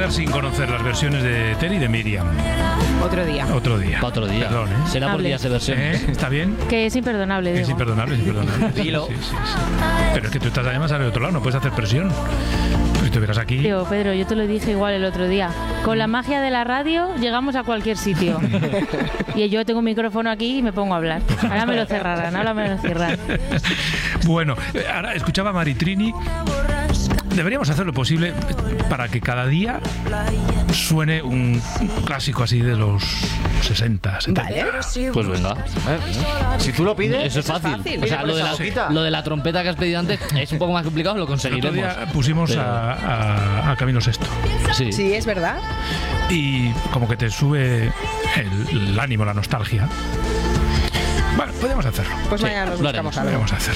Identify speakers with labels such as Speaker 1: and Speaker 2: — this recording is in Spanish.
Speaker 1: quedar sin conocer las versiones de Tel y de Miriam.
Speaker 2: Otro día.
Speaker 1: Otro día.
Speaker 3: Otro día.
Speaker 1: Perdón, ¿eh?
Speaker 3: Será por días de versiones.
Speaker 1: ¿Está bien?
Speaker 4: Que es imperdonable,
Speaker 1: Es
Speaker 4: digo.
Speaker 1: imperdonable, es imperdonable.
Speaker 3: Dilo.
Speaker 1: Sí. Pero es que tú estás además al otro lado, no puedes hacer presión. Si estuvieras aquí...
Speaker 4: Tío, Pedro, yo te lo dije igual el otro día. Con la magia de la radio llegamos a cualquier sitio. Y yo tengo un micrófono aquí y me pongo a hablar. Ahora me lo cerrarán, ahora me lo cierran.
Speaker 1: Bueno, ahora escuchaba a Maritrini. Deberíamos hacer lo posible para que cada día suene un clásico así de los 60, 70.
Speaker 2: Vale.
Speaker 3: Pues venga.
Speaker 5: Si tú lo pides,
Speaker 3: Eso es fácil. O sea,
Speaker 5: Mira,
Speaker 3: lo de la trompeta que has pedido antes es un poco más complicado, lo
Speaker 1: El otro
Speaker 3: conseguiremos.
Speaker 1: día pusimos
Speaker 3: Pero-
Speaker 1: a Camilo VI
Speaker 3: Sí.
Speaker 2: Sí, es verdad.
Speaker 1: y como que te sube el ánimo, la nostalgia. Bueno, podemos hacerlo.
Speaker 2: Pues
Speaker 1: Sí,
Speaker 2: mañana nos
Speaker 3: lo
Speaker 2: buscamos
Speaker 3: haremos.
Speaker 2: algo.
Speaker 1: podemos hacerlo.